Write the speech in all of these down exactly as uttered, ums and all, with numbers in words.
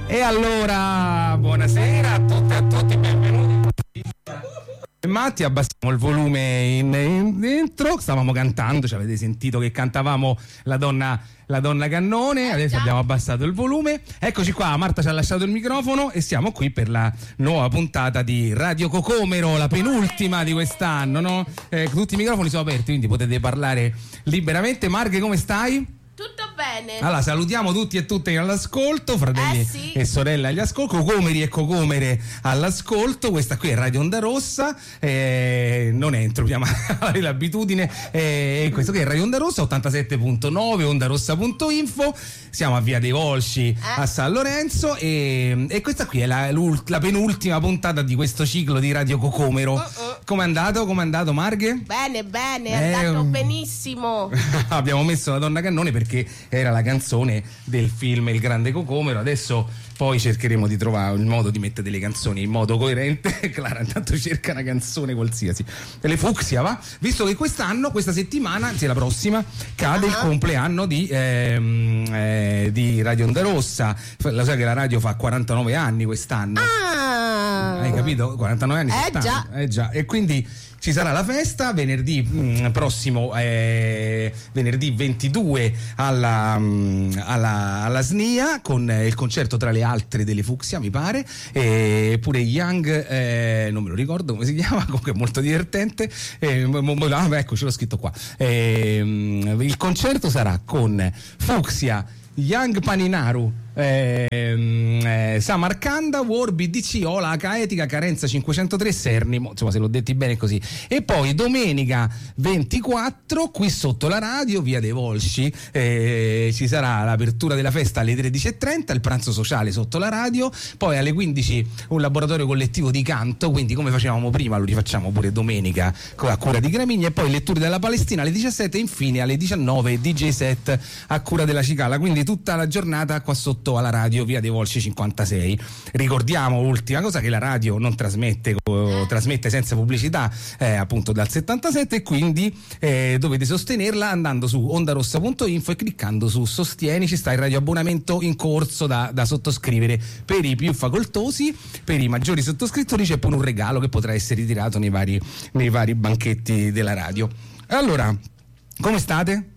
E allora, buonasera a tutte e a tutti, benvenuti. Matti, abbassiamo il volume in, in dentro, stavamo cantando, ci avete sentito che cantavamo la donna, la donna Cannone, adesso abbiamo abbassato il volume. Eccoci qua, Marta ci ha lasciato il microfono e siamo qui per la nuova puntata di Radio Cocomero, la penultima di quest'anno, no? Eh, tutti i microfoni sono aperti, quindi potete parlare liberamente. Marghe, come stai? Tutto bene. Allora salutiamo tutti e tutte all'ascolto, fratelli eh sì. e sorelle agli ascolto, cocomeri e cocomere all'ascolto. Questa qui è Radio Onda Rossa, eh, non entro prima l'abitudine, eh, questo qui è Radio Onda Rossa ottantasette punto nove, ondarossa punto info. Siamo a Via dei Volsci eh. a San Lorenzo e, e questa qui è la, la penultima puntata di questo ciclo di Radio Cocomero. Uh-uh. Com'è andato? Com'è andato, Marghe? Bene, bene, è eh, andato benissimo. Abbiamo messo la donna Cannone perché era la canzone del film Il Grande Cocomero. Adesso poi cercheremo di trovare il modo di mettere delle canzoni in modo coerente. Clara intanto cerca una canzone qualsiasi, le Fucsia, va? Visto che quest'anno, questa settimana, anzi la prossima, cade uh-huh. il compleanno di, ehm, eh, di Radio Onda Rossa. Lo sai che la radio fa quarantanove anni quest'anno. Ah. Hai capito? quarantanove anni. Eh già. eh già. E quindi ci sarà la festa venerdì mh, prossimo, eh, venerdì ventidue alla, mh, alla, alla S N I A con eh, il concerto tra le altre delle Fucsia, mi pare, e pure Young, eh, non me lo ricordo come si chiama, comunque è molto divertente. Eh, ah, ecco, ce l'ho scritto qua. Eh, mh, il concerto sarà con Fucsia, Young Paninaru, eh, eh, Samarcanda, War, B D C, Ola, H Etica, Carenza cinquecentotre, Sernimo, insomma se l'ho detti bene così. E poi domenica ventiquattro qui sotto la radio, Via dei Volsci, eh, ci sarà l'apertura della festa alle tredici e trenta, il pranzo sociale sotto la radio, poi alle quindici un laboratorio collettivo di canto, quindi come facevamo prima lo rifacciamo pure domenica a cura di Gramigna, e poi letture della Palestina alle diciassette e infine alle diciannove D J set a cura della Cicala, quindi tutta la giornata qua sotto alla radio Via dei Volsci cinquantasei. Ricordiamo, ultima cosa, che la radio non trasmette co- trasmette senza pubblicità, eh, appunto dal settantasette, e quindi eh, dovete sostenerla andando su ondarossa punto info e cliccando su sostieni. Ci sta il radioabbonamento in corso da, da sottoscrivere per i più facoltosi, per i maggiori sottoscrittori c'è pure un regalo che potrà essere ritirato nei vari, nei vari banchetti della radio. Allora, come state?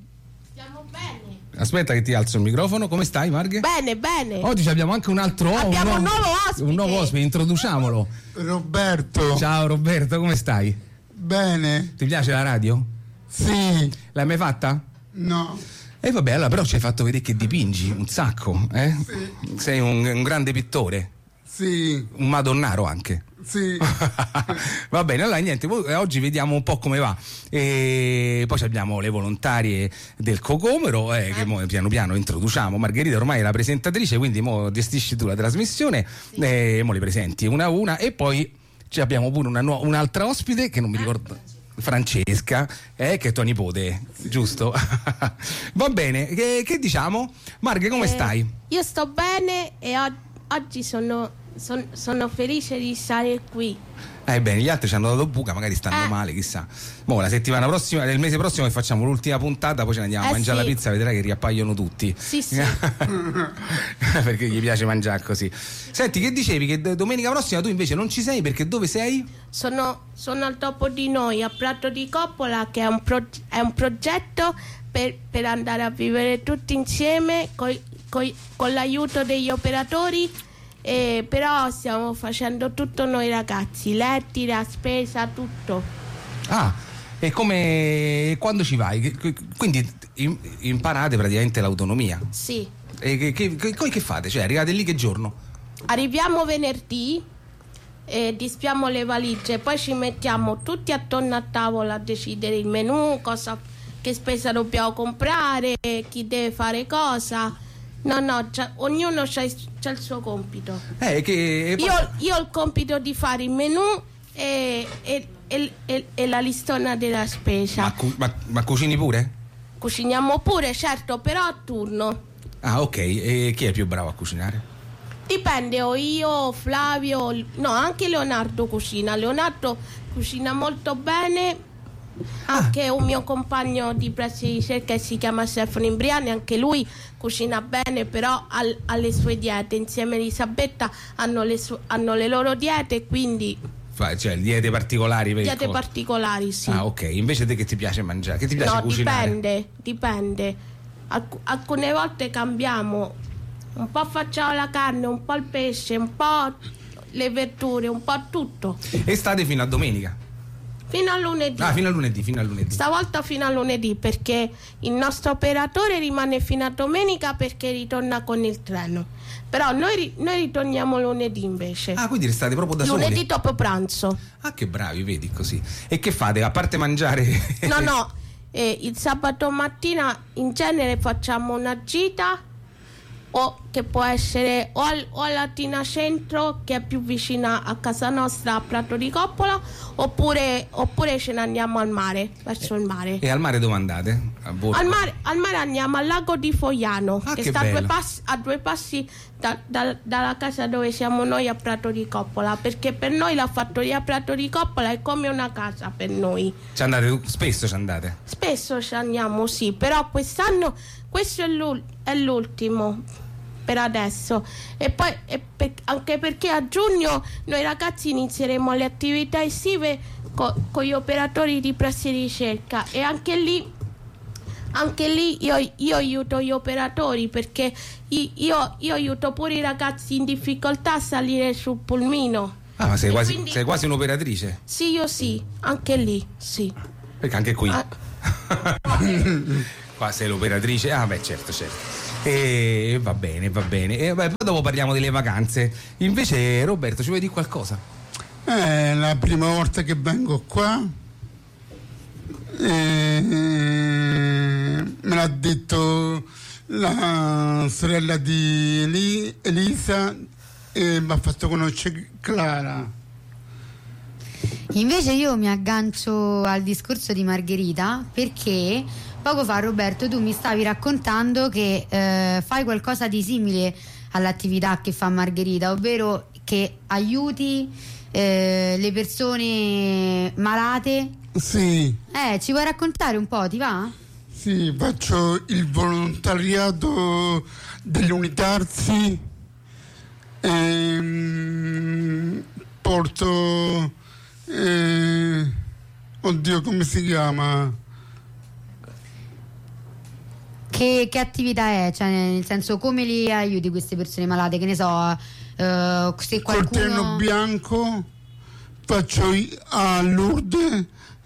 Aspetta che ti alzo il microfono. Come stai, Marghe? Bene, bene. Oggi abbiamo anche un altro abbiamo un nuovo, un nuovo ospite. Un nuovo ospite, introduciamolo. Roberto. Ciao Roberto, come stai? Bene. Ti piace la radio? Sì. L'hai mai fatta? No. E eh vabbè, allora però ci hai fatto vedere che dipingi un sacco, eh? Sì. Sei un, un grande pittore. Sì. Un madonnaro anche. Sì. Va bene, allora niente, oggi vediamo un po' come va. E poi abbiamo le volontarie del Cocomero, eh, che mo piano piano introduciamo. Margherita ormai è la presentatrice, quindi mo gestisci tu la trasmissione, sì. E mo le presenti una a una, e poi abbiamo pure una nu- un'altra ospite che non mi ricordo. Francesca, eh, che è tua nipote, sì. Giusto? Va bene, che, che diciamo? Marghe, come eh, stai? Io sto bene e o- oggi sono Son, sono felice di stare qui. Eh bene, gli altri ci hanno dato buca, magari stanno eh. male, chissà. Mo la settimana prossima, nel mese prossimo che facciamo l'ultima puntata, poi ce ne andiamo eh a mangiare sì. la pizza, vedrai che riappaiono tutti. Sì, sì. Perché gli piace mangiare così. Senti, che dicevi che domenica prossima tu invece non ci sei, perché dove sei? Sono, sono al Dopo di Noi, a Prato di Coppola, che è un, pro, è un progetto per, per andare a vivere tutti insieme coi, coi, con l'aiuto degli operatori. Eh, però stiamo facendo tutto noi ragazzi, letti, la spesa, tutto. Ah, e come, quando ci vai? Quindi imparate praticamente l'autonomia? Sì. E che, che, che, che fate? Cioè arrivate lì che giorno? Arriviamo venerdì, eh, dispiamo le valigie, poi ci mettiamo tutti attorno a tavola a decidere il menù, cosa, che spesa dobbiamo comprare, chi deve fare cosa. No, no, ognuno c'ha il, c'ha il suo compito. Eh, che... io, io ho il compito di fare il menù e, e, e, e, e la listona della spesa. Ma, cu- ma, ma cucini pure? Cuciniamo pure, certo, però a turno. Ah, ok. E chi è più bravo a cucinare? Dipende, o io, o Flavio, no, anche Leonardo cucina. Leonardo cucina molto bene Anche un mio compagno di pressi di ricerca che si chiama Stefano Imbriani, anche lui cucina bene, però ha le sue diete. Insieme a Elisabetta hanno le, su- hanno le loro diete, quindi... Cioè diete particolari per Diete il co- particolari, sì. Ah, ok. Invece te che ti piace mangiare? Che ti piace No, cucinare? dipende, dipende. Alc- alcune volte cambiamo. Un po' facciamo la carne, un po' il pesce, un po' le verdure, un po' tutto. E state fino a domenica? Fino a lunedì. Ah, fino a lunedì, fino a lunedì. Stavolta fino a lunedì, perché il nostro operatore rimane fino a domenica perché ritorna con il treno. Però noi, ri- noi ritorniamo lunedì invece. Ah, quindi restate proprio da soli? Lunedì dopo pranzo. Ah, che bravi, vedi così. E che fate? A parte mangiare? No, no, eh, il sabato mattina in genere facciamo una gita, o che può essere o, al, o a Latina Centro, che è più vicina a casa nostra, a Prato di Coppola, oppure, oppure ce ne andiamo al mare, verso il mare. E al mare dove andate? A Borgo? Al mare, al mare andiamo al lago di Fogliano, Ah, che, che sta a due, bello. passi, a due passi da- da- dalla casa dove siamo noi, a Prato di Coppola, perché per noi la fattoria Prato di Coppola è come una casa per noi. Ci andate spesso, ci andate? Spesso ci andiamo, sì, però quest'anno questo è, l'ul- è l'ultimo per adesso, e poi e per- anche perché a giugno noi ragazzi inizieremo le attività estive co- con gli operatori di pressi di ricerca, e anche lì anche lì io, io aiuto gli operatori, perché i- io, io aiuto pure i ragazzi in difficoltà a salire sul pulmino. Ah, ma sei E quasi, quindi- sei quasi un'operatrice? Sì, io sì, anche lì, sì. Perché anche qui. Ah. Qua sei l'operatrice. Ah, beh, certo, certo. E va bene, va bene. E vabbè, poi dopo parliamo delle vacanze. Invece, Roberto, ci vuoi dire qualcosa? È la prima volta che vengo qua. E, me l'ha detto la sorella di Eli- Elisa e mi ha fatto conoscere Clara. Invece io mi aggancio al discorso di Margherita, perché poco fa, Roberto, tu mi stavi raccontando che eh, fai qualcosa di simile all'attività che fa Margherita, ovvero che aiuti eh, le persone malate. Sì, Eh, ci vuoi raccontare un po', ti va? sì, faccio il volontariato degli Unitarsi. Ehm, porto eh, oddio, come si chiama? Che, che attività è? Cioè, nel senso, come li aiuti queste persone malate? Che ne so, eh, se Col treno qualcuno... bianco faccio i- a Lourdes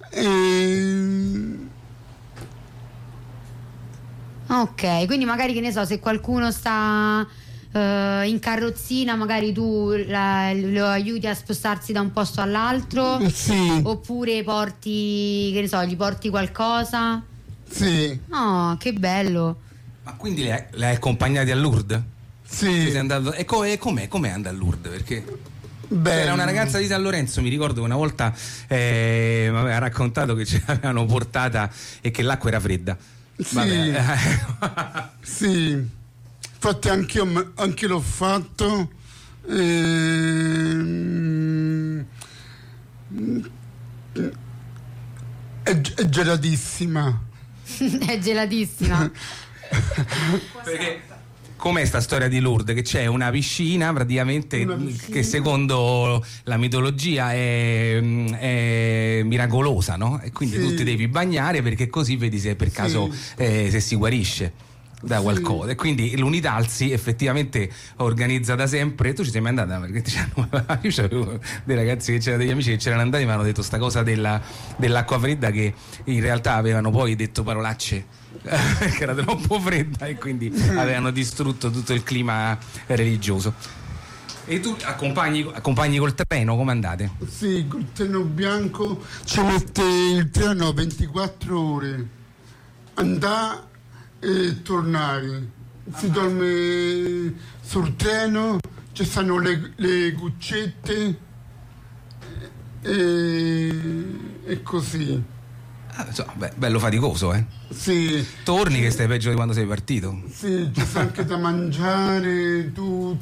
e Ok, quindi magari, che ne so, se qualcuno sta eh, in carrozzina, magari tu la- lo aiuti a spostarsi da un posto all'altro, sì, oppure porti, che ne so, gli porti qualcosa. sì, Oh, che bello. Ma quindi le hai, le hai accompagnate a Lourdes? sì, Sei andato... E co- e com'è? Com'è andare a Lourdes? Perché bello. c'era una ragazza di San Lorenzo, mi ricordo che una volta eh, mi aveva raccontato che ce l'avevano portata e che l'acqua era fredda. Sì. Vabbè. Sì, infatti anche io anche l'ho fatto. Ehm, è, è gelatissima. È gelatissima. Perché com'è sta storia di Lourdes? Che c'è una piscina praticamente Una piscina. che secondo la mitologia è, è miracolosa, no? E quindi Sì. tu ti devi bagnare perché così vedi se per caso Sì. eh, se si guarisce da Sì. qualcosa. E quindi l'Unitalsi effettivamente organizza da sempre. Tu ci sei mai andata? Perché ti c'hanno- io c'avevo dei ragazzi che c'erano degli amici che c'erano andati e mi hanno detto sta cosa della, dell'acqua fredda, che in realtà avevano poi detto parolacce che era troppo fredda e quindi avevano distrutto tutto il clima religioso. E tu accompagni, accompagni col treno, come andate? Sì, col treno bianco ci mette il treno ventiquattro ore. Andare e tornare. Si dorme sul treno, ci stanno le, le cuccette e, e così. Ah, insomma, beh, bello faticoso, eh? Sì, Torni che stai peggio di quando sei partito. sì, ci sta anche da mangiare,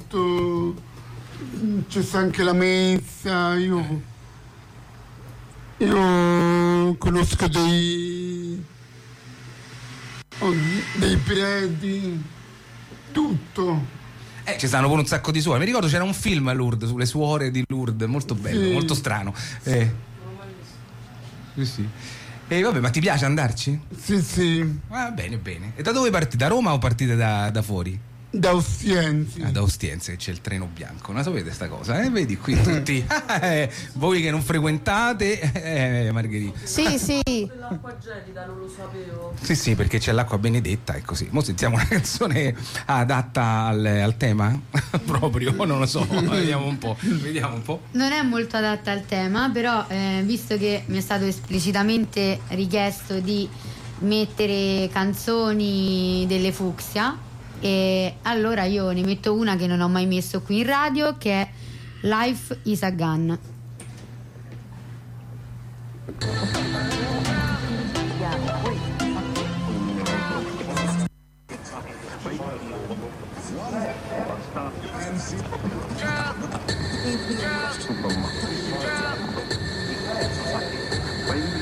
tutto. Ci sta anche la messa, io Io conosco dei, dei preti, tutto. Eh, ci stanno pure un sacco di suore. Mi ricordo c'era un film a Lourdes sulle suore di Lourdes, molto bello, sì. molto strano. Eh. Sì, sì. E vabbè, ma ti piace andarci? Sì, sì. Ah, bene, bene. E da dove partite? Da Roma o partite da, da fuori? Da Ostiense. Ah, da Ostiense, che c'è il treno bianco, non sapete sta cosa, eh? Vedi qui tutti, eh, voi che non frequentate, eh, Margherita. Sì, sì. L'acqua gelida, non lo sapevo. Sì, sì, perché c'è l'acqua benedetta e così. Mo sentiamo una canzone adatta al, al tema, proprio, non lo so, vediamo un po', vediamo un po'. Non è molto adatta al tema, però eh, visto che mi è stato esplicitamente richiesto di mettere canzoni delle Fucsia, e allora io ne metto una che non ho mai messo qui in radio, che è Life is a Gun.